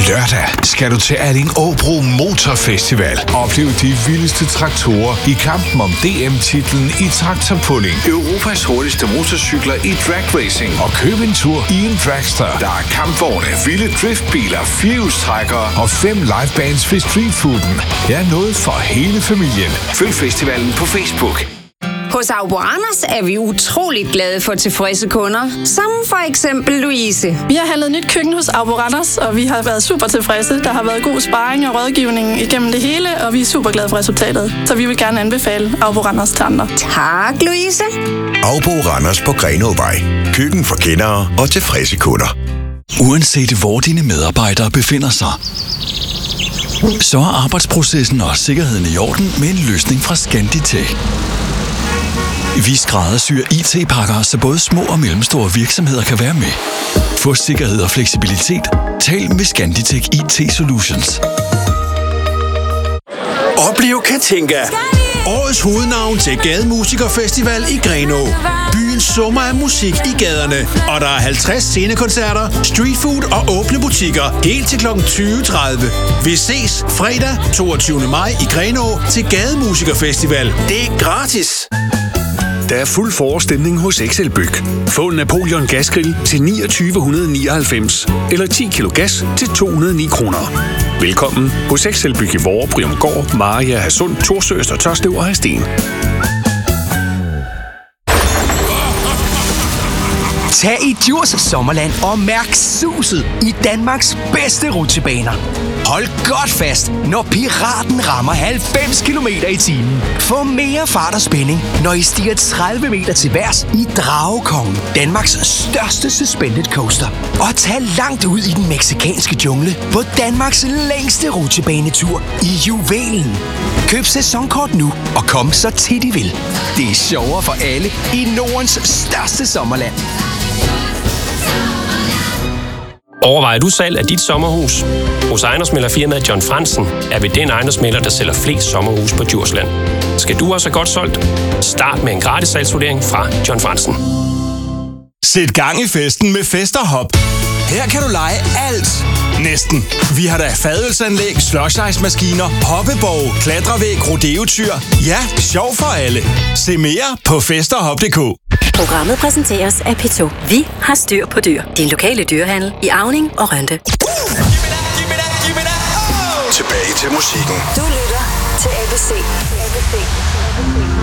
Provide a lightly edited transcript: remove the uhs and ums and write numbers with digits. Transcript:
Lørdag skal du til Alling Åbro Motorfestival. Oplev de vildeste traktorer i kampen om DM-titlen i traktorpulling. Europas hurtigste motorcykler i drag racing. Og køb en tur i en dragster. Der er kampvogne, vilde driftbiler, firehjulstrækkere og 5 livebands ved streetfooden. Der er noget for hele familien. Følg festivalen på Facebook. Hos Aubo Randers er vi utroligt glade for tilfredse kunder, som for eksempel Louise. Vi har handlet nyt køkken hos Aubo Randers, og vi har været super tilfredse. Der har været god sparring og rådgivning igennem det hele, og vi er super glade for resultatet. Så vi vil gerne anbefale Aubo Randers til andre. Tak, Louise. Aubo Randers på Grenåvej. Køkken for kendere og tilfredse kunder. Uanset hvor dine medarbejdere befinder sig, så er arbejdsprocessen og sikkerheden i orden med en løsning fra Scanditech. Vi skræddersyr IT-pakker, så både små og mellemstore virksomheder kan være med. Få sikkerhed og fleksibilitet. Tal med Scanditech IT Solutions. Oplev Katinka. Årets hovednavn til Gademusikerfestival i Grenaa. Byens summer af musik i gaderne. Og der er 50 scenekoncerter, streetfood og åbne butikker helt til kl. 20.30. Vi ses fredag 22. maj i Grenaa til Gademusikerfestival. Det er gratis. Der er fuld forårsstemning hos XL Byg. Få Napoleon gasgrill til 2999 eller 10 kilo gas til 209 kroner. Velkommen hos XL Byg i Vorre, Bryumgård, Maria, Hadsund, Thorsø, Øster Tørslev og Hadsten. Tag i Djurs Sommerland og mærk suset i Danmarks bedste rutsjebaner. Hold godt fast, når Piraten rammer 90 km/t. Få mere fart og spænding, når I stiger 30 meter til værs i Dragekongen, Danmarks største suspended coaster. Og tag langt ud i den meksikanske jungle på Danmarks længste rutsjebanetur i Juvelen. Køb sæsonkort nu og kom så tit I vil. Det er sjovere for alle i Nordens største sommerland. Overvejer du salg af dit sommerhus? Hos ejendomsmæglerfirmaet John Fransen er vi den ejendomsmægler, der sælger flest sommerhus på Djursland. Skal du også have godt solgt? Start med en gratis salgsvurdering fra John Fransen. Sæt gang i festen med Festerhop. Her kan du lege alt. Næsten. Vi har da fadølsanlæg, slush-ice-maskiner, hoppeborg, klatrevæg, rodeotyr. Ja, sjov for alle. Se mere på festerhop.dk. Programmet præsenteres af P2. Vi har styr på dyr. Din lokale dyrehandel i Auning og Rønde. Tilbage til musikken. Du lytter til ABC.